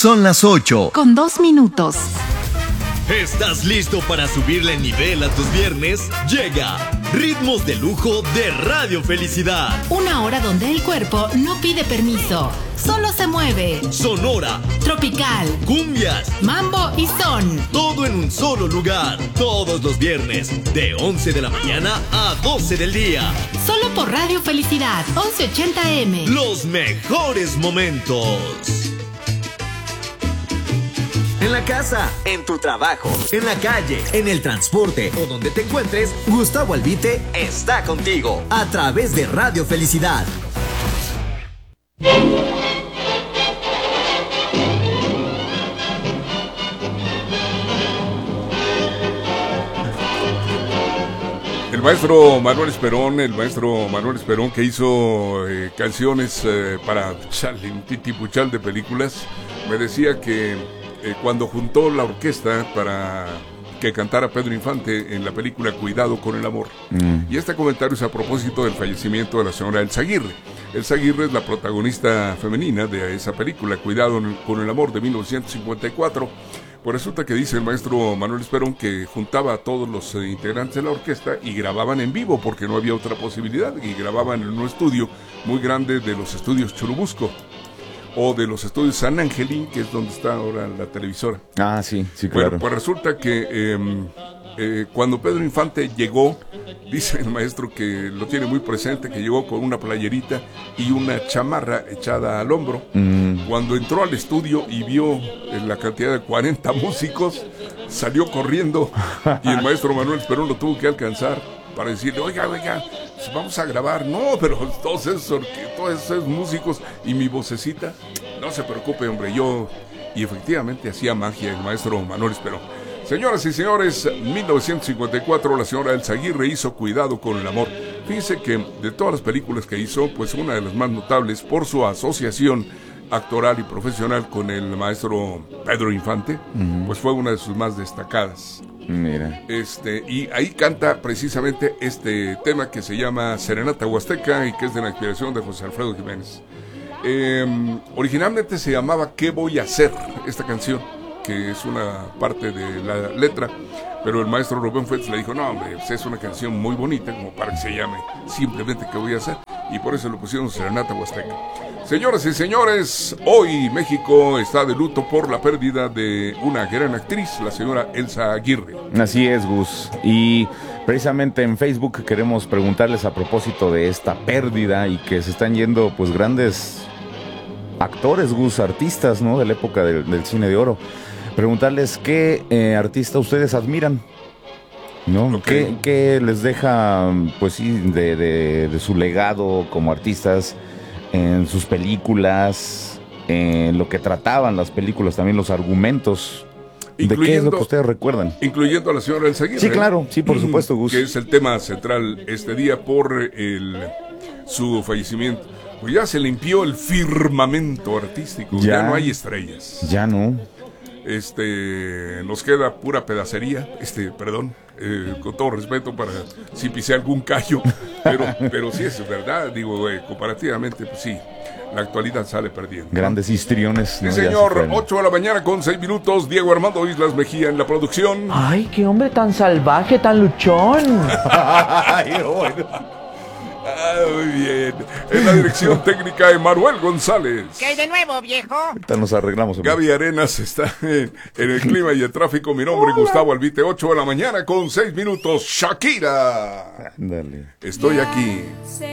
Son las 8. Con 2 minutos. ¿Estás listo para subirle nivel a tus viernes? Llega Ritmos de Lujo de Radio Felicidad. Una hora donde el cuerpo no pide permiso, solo se mueve. Sonora, tropical, cumbias, mambo y son. Todo en un solo lugar. Todos los viernes, de 11 de la mañana a 12 del día. Solo por Radio Felicidad, 1180M. Los mejores momentos. En la casa, en tu trabajo, en la calle, en el transporte o donde te encuentres, Gustavo Albite está contigo a través de Radio Felicidad. El maestro Manuel Esperón que hizo canciones para un titipuchal de películas, me decía que cuando juntó la orquesta para que cantara Pedro Infante en la película Cuidado con el amor. Y este comentario es a propósito del fallecimiento de la señora Elsa Aguirre. Elsa Aguirre es la protagonista femenina de esa película Cuidado con el amor de 1954. Pues resulta que dice el maestro Manuel Esperón que juntaba a todos los integrantes de la orquesta y grababan en vivo porque no había otra posibilidad, y grababan en un estudio muy grande de los estudios Churubusco o de los estudios San Angelín, que es donde está ahora la televisora. Ah, sí, claro. Bueno, pues resulta que cuando Pedro Infante llegó, dice el maestro que lo tiene muy presente, que llegó con una playerita y una chamarra echada al hombro. Cuando entró al estudio y vio la cantidad de 40 músicos, salió corriendo y el maestro Manuel Esperón lo tuvo que alcanzar para decirle, oiga, pues vamos a grabar. No, pero todos esos músicos y mi vocecita, no se preocupe, hombre, yo. Y efectivamente hacía magia el maestro Manuel Esperón. Señoras y señores, 1954 la señora Elsa Aguirre hizo Cuidado con el amor. Fíjense que de todas las películas que hizo, pues una de las más notables por su asociación actoral y profesional con el maestro Pedro Infante, pues fue una de sus más destacadas. Mira. Y ahí canta precisamente este tema que se llama Serenata Huasteca y que es de la inspiración de José Alfredo Jiménez. Originalmente se llamaba ¿Qué voy a hacer? Esta canción, que es una parte de la letra, pero el maestro Rubén Fuentes le dijo, no hombre, pues es una canción muy bonita como para que se llame simplemente ¿Qué voy a hacer? Y por eso lo pusieron Serenata Huasteca. Señoras y señores, hoy México está de luto por la pérdida de una gran actriz, la señora Elsa Aguirre. Así es, Gus. Y precisamente en Facebook queremos preguntarles a propósito de esta pérdida y que se están yendo pues grandes actores, Gus, artistas, ¿no? De la época del cine de oro. Preguntarles qué artista ustedes admiran, ¿no? Okay. ¿Qué les deja, pues sí, de su legado como artistas, en sus películas, en lo que trataban las películas, también los argumentos? ¿De qué es lo que ustedes recuerdan? Incluyendo a la señora Elsa Aguirre. Sí, claro, sí, por supuesto, Gus. Que es el tema central este día por su fallecimiento. Pues ya se limpió el firmamento artístico, ya no hay estrellas. Ya no. Nos queda pura pedacería, con todo respeto para si pisé algún callo, pero sí es verdad, digo, comparativamente, pues sí, la actualidad sale perdiendo. Grandes histriones. Sí, señor, 8 de la mañana con 6 minutos, Diego Armando Islas Mejía en la producción. Ay, qué hombre tan salvaje, tan luchón. Ay, bueno. Muy bien. En la dirección técnica de Manuel González. ¿Qué hay de nuevo, viejo? Ahorita nos arreglamos. Gaby Arenas está en el clima y el tráfico. Mi nombre es Gustavo Albite, 8 de la mañana con 6 minutos. Shakira. Ándale. Estoy aquí.